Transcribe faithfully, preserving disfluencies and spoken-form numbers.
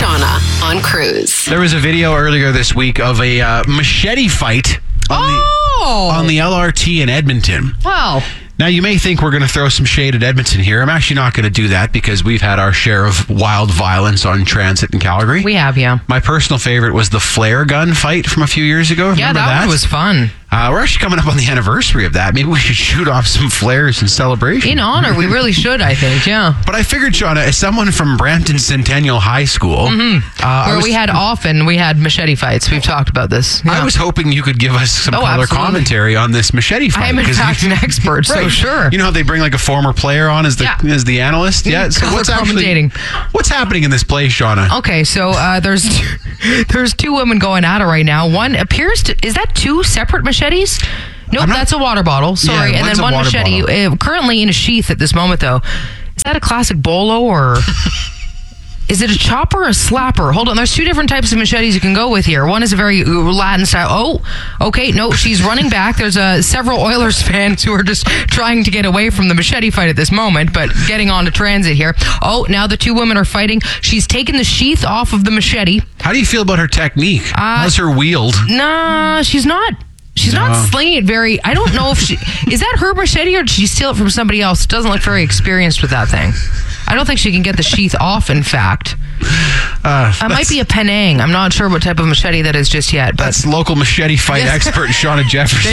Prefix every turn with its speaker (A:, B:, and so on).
A: Shauna on Cruise.
B: There was a video earlier this week of a uh, machete fight on,
C: oh.
B: the, on the L R T in Edmonton.
C: Wow.
B: Now, you may think we're going to throw some shade at Edmonton here. I'm actually not going to do that because we've had our share of wild violence on transit in Calgary.
C: We have, yeah.
B: My personal favorite was the flare gun fight from a few years ago.
C: Yeah,
B: Remember
C: that,
B: that
C: one was fun.
B: Uh, we're actually coming up on the anniversary of that. Maybe we should shoot off some flares in celebration.
C: In honor, we really should, I think, yeah.
B: But I figured, Shauna, as someone from Brampton Centennial High School...
C: Mm-hmm. Uh, Where was, we had often, we had machete fights. We've talked about this. Yeah.
B: I was hoping you could give us some
C: oh,
B: color
C: absolutely.
B: commentary on this machete fight.
C: I am, in fact,
B: you,
C: an expert, so
B: right.
C: sure.
B: You know how they bring like a former player on as the
C: yeah.
B: as the analyst? Yeah. So
C: color
B: what's actually
C: commentating.
B: What's happening in this play, Shauna?
C: Okay, so uh, there's two, there's two women going at it right now. One appears to... Is that two separate machetes? Nope, not, that's a water bottle. Sorry.
B: Yeah,
C: and then one machete, uh, currently in a sheath at this moment, though. Is that a classic bolo or is it a chopper or a slapper? Hold on. There's two different types of machetes you can go with here. One is a very Latin style. Oh, okay. No, she's running back. There's uh, several Oilers fans who are just trying to get away from the machete fight at this moment, but getting on to transit here. Oh, now the two women are fighting. She's taken the sheath off of the machete.
B: How do you feel about her technique?
C: Uh,
B: How's her wield?
C: Nah, she's not. She's no. not slinging it very... I don't know if she... Is that her machete or did she steal it from somebody else? It doesn't look very experienced with that thing. I don't think she can get the sheath off, in fact. Uh, it might be a Penang. I'm not sure what type of machete that is just yet. But
B: that's local machete fight expert Shauna Jefferson.